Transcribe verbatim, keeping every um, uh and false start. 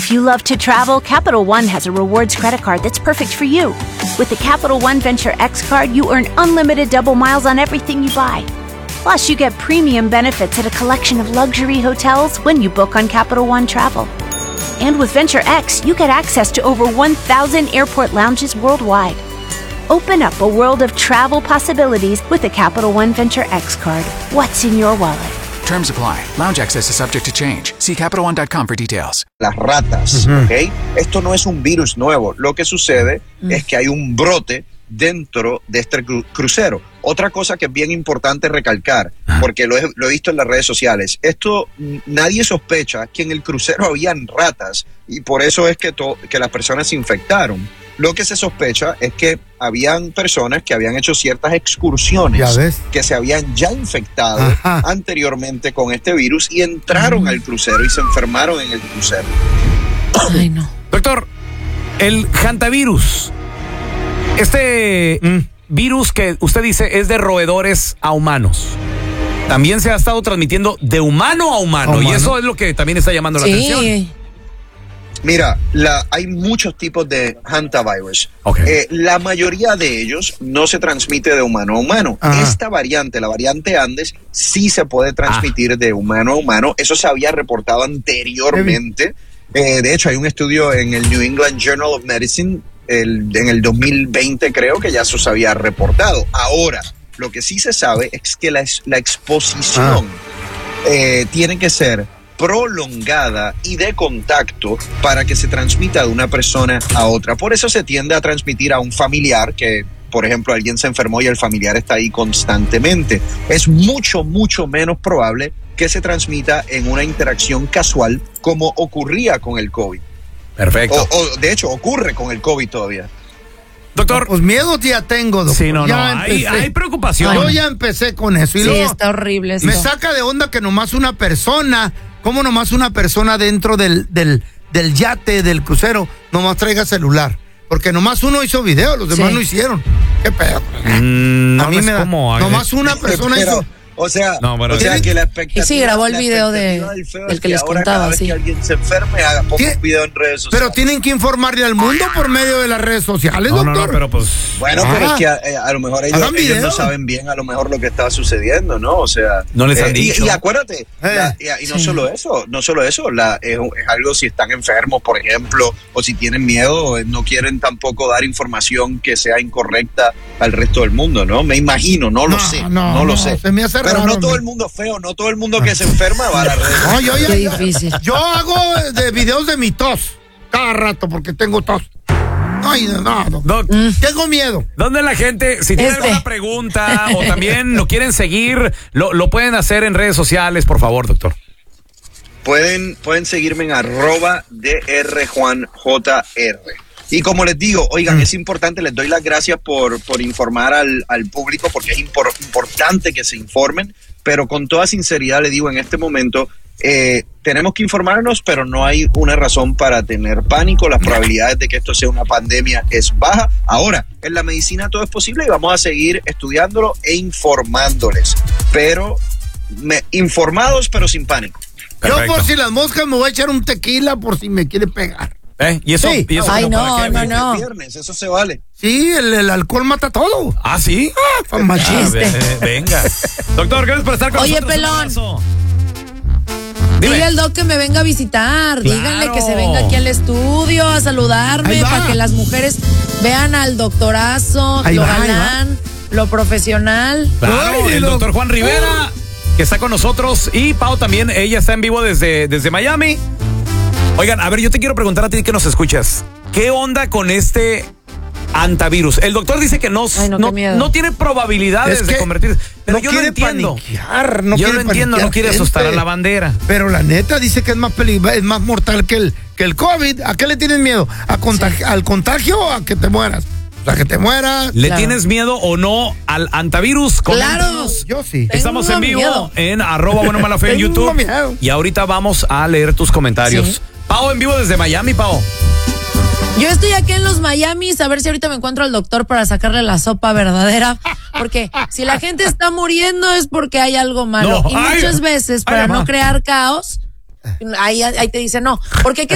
If you love to travel, Capital One has a rewards credit card that's perfect for you. With the Capital One Venture X card, you earn unlimited double miles on everything you buy. Plus, you get premium benefits at a collection of luxury hotels when you book on Capital One Travel. And with Venture X, you get access to over one thousand airport lounges worldwide. Open up a world of travel possibilities with the Capital One Venture X card. What's in your wallet? Terms apply. Lounge access is subject to change. See Capital One dot com for details. Las ratas, Uh-huh. ¿ok? Esto no es un virus nuevo. Lo que sucede Mm. es que hay un brote dentro de este cru- crucero. Otra cosa que es bien importante recalcar, porque lo he, lo he visto en las redes sociales, esto mm, nadie sospecha que en el crucero habían ratas y por eso es que, to- que las personas se infectaron. Lo que se sospecha es que habían personas que habían hecho ciertas excursiones Ya ves. que se habían ya infectado Ajá. anteriormente con este virus y entraron al crucero y se enfermaron en el crucero. Ay, no. Doctor, el hantavirus, este Mm. virus que usted dice es de roedores a humanos, también se ha estado transmitiendo de humano a humano, A humano. y eso es lo que también está llamando la atención. Sí. Mira, la, hay muchos tipos de hantavirus. Ok. Eh, la mayoría de ellos no se transmite de humano a humano. Ajá. Esta variante, la variante Andes, sí se puede transmitir de humano a humano. Eso se había reportado anteriormente. Eh, de hecho, hay un estudio en el New England Journal of Medicine el- en el dos mil veinte, creo que ya eso se había reportado. Ahora, lo que sí se sabe es que la, es- la exposición eh, tiene que ser prolongada y de contacto para que se transmita de una persona a otra. Por eso se tiende a transmitir a un familiar que, por ejemplo, alguien se enfermó y el familiar está ahí constantemente. Es mucho, mucho menos probable que se transmita en una interacción casual como ocurría con el COVID. Perfecto. O, o, de hecho, ocurre con el COVID todavía. Doctor, Pues miedo ya tengo, doctor. sí, no, no, Ya hay, empecé. hay preocupación. Yo ya empecé con eso. Y Sí, luego está horrible esto. me saca de onda que nomás una persona, ¿cómo nomás una persona dentro del, del, del yate, del crucero, nomás traiga celular? Porque nomás uno hizo video, los demás Sí. no hicieron. ¿Qué pedo? Mm, no a mí sé me da. cómo, Nomás una persona Pero, hizo. o sea, No, pero- o sea que la expectativa. Y sí, grabó el la video de- expectativa del feo del es que les ahora contaba, cada vez sí. que alguien se enferme, haga ponga ¿Qué? un video en redes sociales. Pero tienen que informarle al mundo por medio de las redes sociales, No, no, doctor. no, pero pues... Bueno, Ah. pero es que a, eh, a lo mejor ellos, Hagan ellos no video. saben bien a lo mejor lo que está sucediendo, ¿no? O sea, No les han eh, dicho. Y, y acuérdate, la- Eh. y, y no Sí. solo eso, no solo eso, la, es, un- es algo si están enfermos, por ejemplo, o si tienen miedo, eh, no quieren tampoco dar información que sea incorrecta al resto del mundo, ¿no? Me imagino, no lo No, sé, no, no, lo no, sé. se me hace pero raro no a todo mí. el mundo feo, no todo el mundo que se enferma va a las redes. No, yo, ya- Qué ya- difícil. yo hago de videos de mi tos cada rato porque tengo tos. Ay, no, no, no. Doc, Tengo miedo. ¿dónde la gente, si tiene Este. alguna pregunta o también lo quieren seguir, lo, lo pueden hacer en redes sociales, por favor, doctor? Pueden, pueden seguirme en arroba drjuanjr. Y como les digo, oigan, es importante, les doy las gracias por, por informar al, al público, porque es impor- importante que se informen, pero con toda sinceridad les digo, en este momento eh, tenemos que informarnos, pero no hay una razón para tener pánico. Las probabilidades de que esto sea una pandemia es baja. Ahora, en la medicina todo es posible y vamos a seguir estudiándolo e informándoles, pero me- informados pero sin pánico. Yo Perfecto. por si las moscas me voy a echar un tequila por si me quiere pegar. ¿Eh? ¿Y eso? Sí. ¿Y eso Ay, como no, para qué? no, no. El viernes, eso se vale. Sí, el, el alcohol mata todo. ¿Ah, sí? Son Ah, machistas. ve- venga. Doctor, gracias por estar con Oye, nosotros. Un pelón. abrazo. Dile Dime. al doc que me venga a visitar. Claro. Díganle que se venga aquí al estudio a Ahí saludarme va. para que las mujeres vean al doctorazo, Ahí lo va, ahí galán, lo profesional. Claro, Ay, el lo- doctor Juan Rivera, que está con nosotros, y Pau también, ella está en vivo desde, desde Miami. Oigan, a ver, yo te quiero preguntar a ti que nos escuchas, ¿qué onda con este hantavirus? El doctor dice que no, Ay, no, no, qué miedo. no tiene probabilidades Es de que convertirse, pero no yo lo quiere entiendo. paniquear, no yo quiere lo entiendo, paniquear no quiere gente. asustar a la bandera. Pero la neta dice que es más pelig- es más mortal que el, que el COVID. ¿A qué le tienes miedo? ¿A contagi- ¿Al contagio o a que te mueras? O sea, que te mueras. ¿Le Claro. tienes miedo o no al hantavirus? Claro. Coméntanos. Yo sí. Tengo Estamos en vivo miedo. en arroba bueno mala fe en Tengo YouTube. miedo. Y ahorita vamos a leer tus comentarios. Sí. Pau en vivo desde Miami, Pau. Yo estoy aquí en los Miamis a ver si ahorita me encuentro al doctor para sacarle la sopa verdadera. Porque si la gente está muriendo es porque hay algo malo. No, y ay, muchas veces, ay, para mamá. no crear caos, ahí, ahí te dicen no. Porque ¿qué